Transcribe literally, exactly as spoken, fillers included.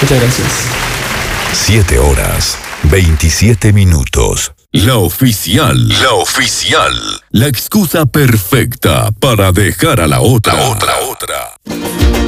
Muchas gracias. Siete horas, veintisiete minutos. La oficial. La oficial. La excusa perfecta para dejar a la otra. La otra, otra.